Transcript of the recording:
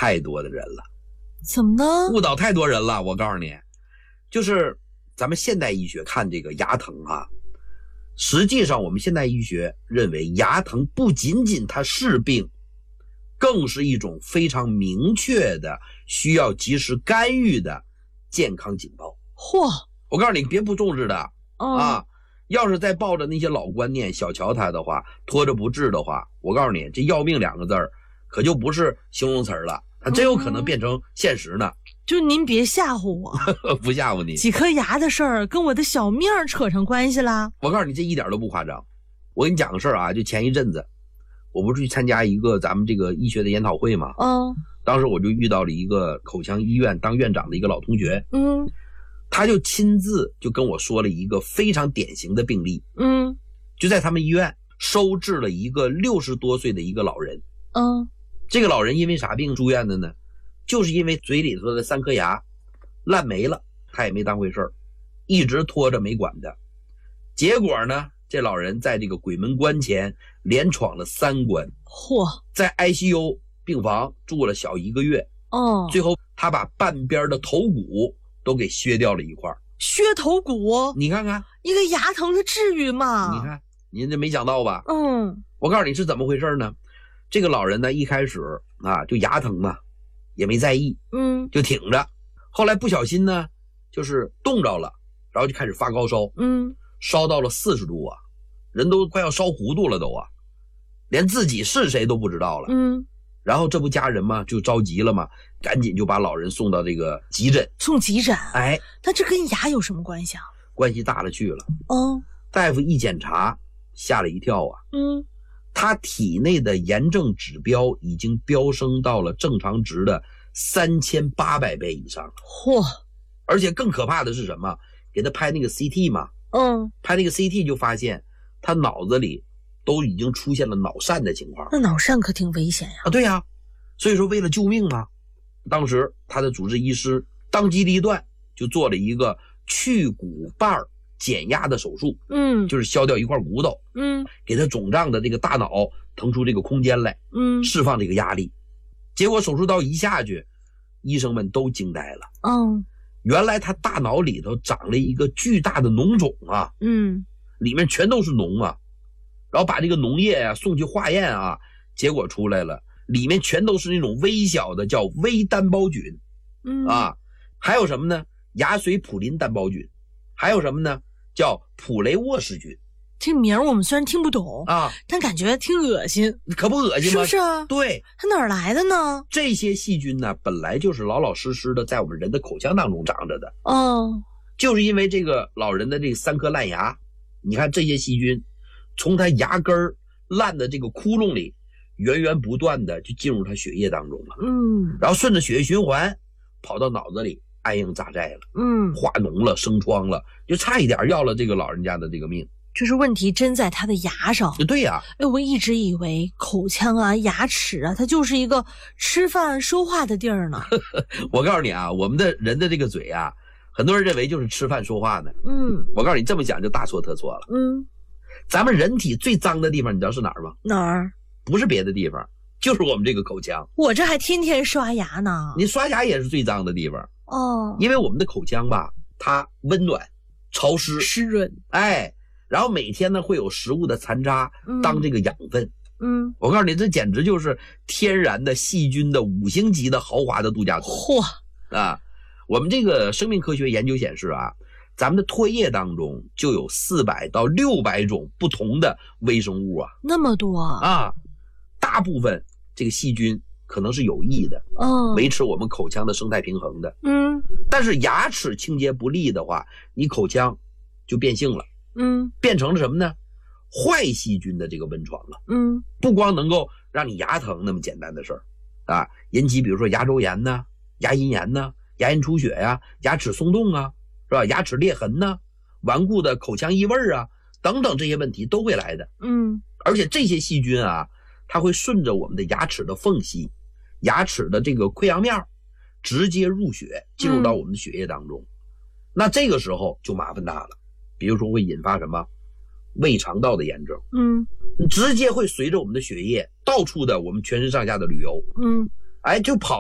太多的人了。 怎么呢？ 误导太多人了，我告诉你，就是咱们现代医学看这个牙疼啊，实际上我们现代医学认为牙疼不仅仅它是病，更是一种非常明确的需要及时干预的健康警报。 嚯， 我告诉你，别不重视的啊！要是再抱着那些老观念小瞧它的话，拖着不治的话，我告诉你，这要命2个字儿可就不是形容词了，它真有可能变成现实呢。 就您别吓唬我不吓唬你， 几颗牙的事儿跟我的小命扯上关系啦。 我告诉你，这一点都不夸张。我跟你讲个事儿啊，就前一阵子我不是去参加一个咱们这个医学的研讨会吗？当时我就遇到了一个口腔医院当院长的一个老同学，他就亲自就跟我说了一个非常典型的病例，就在他们医院收治了一个60多岁的一个老人，这个老人因为啥病住院的呢？就是因为嘴里头的3颗牙烂没了，他也没当回事儿，一直拖着没管的。结果呢，这老人在这个鬼门关前连闯了3关，在 ICU 病房住了小1个月，最后他把半边的头骨都给削掉了一块。 削头骨？你看看， 一个牙疼的至于吗？ 你看，您这没想到吧？我告诉你是怎么回事呢？这个老人呢，一开始啊就牙疼嘛，也没在意，就挺着。后来不小心呢，就是冻着了，然后就开始发高烧，烧到了40度啊，人都快要烧糊涂了都啊，连自己是谁都不知道了。然后这不家人嘛就着急了嘛，赶紧就把老人送到这个急诊。 送急诊？ 哎， 那这跟牙有什么关系啊？ 关系大了去了。大夫一检查，吓了一跳啊。他体内的炎症指标已经飙升到了正常值的3800倍以上了。而且更可怕的是什么？给他拍那个 CT 嘛，拍那个 CT 就发现他脑子里都已经出现了脑疝的情况。 那脑疝可挺危险呀。 对呀，所以说为了救命嘛，当时他的主治医师当机立断就做了一个去骨瓣减压的手术，就是削掉一块骨头，给他肿胀的这个大脑腾出这个空间来，释放这个压力。结果手术刀一下去，医生们都惊呆了。原来他大脑里头长了一个巨大的脓肿啊，里面全都是脓啊。然后把这个脓液啊送去化验啊，结果出来了，里面全都是那种微小的叫微单胞菌，还有什么呢？牙髓普林单胞菌，还有什么呢？叫普雷沃氏菌。 这名我们虽然听不懂啊，但感觉挺恶心。 可不恶心吗？ 是不是啊？ 对， 它哪儿来的呢？ 这些细菌呢，本来就是老老实实的在我们人的口腔当中长着的。就是因为这个老人的这3颗烂牙，你看这些细菌从他牙根烂的这个窟窿里源源不断的就进入他血液当中了，然后顺着血液循环跑到脑子里安营扎寨了，化脓了，生疮了，就差一点要了这个老人家的这个命。 就是问题真在他的牙上。 对呀， 我一直以为口腔啊、牙齿啊，它就是一个吃饭说话的地儿呢。 我告诉你啊，我们的人的这个嘴啊，很多人认为就是吃饭说话呢。我告诉你，这么讲就大错特错了。咱们人体最脏的地方，你知道是哪儿吗？ 哪儿？ 不是别的地方，就是我们这个口腔。 我这还天天刷牙呢。 你刷牙也是最脏的地方。因为我们的口腔吧，它温暖、潮湿、 湿润， 然后每天呢会有食物的残渣当这个养分。我告诉你，这简直就是天然的细菌的5星级的豪华的度假村。我们这个生命科学研究显示啊，咱们的唾液当中就有400到600种不同的微生物啊， 那么多啊！大部分这个细菌可能是有益的，维持我们口腔的生态平衡的。但是牙齿清洁不力的话，你口腔就变性了，变成了什么呢？坏细菌的这个温床了。不光能够让你牙疼那么简单的事儿啊，引起比如说牙周炎呢、牙龈炎呢、牙龈出血呀、牙齿松动啊，是吧？牙齿裂痕呢、顽固的口腔异味啊等等，这些问题都会来的。而且这些细菌啊，它会顺着我们的牙齿的缝隙、牙齿的这个溃疡面直接入血，进入到我们的血液当中。那这个时候就麻烦大了，比如说会引发什么胃肠道的炎症，直接会随着我们的血液到处的我们全身上下的旅游，就跑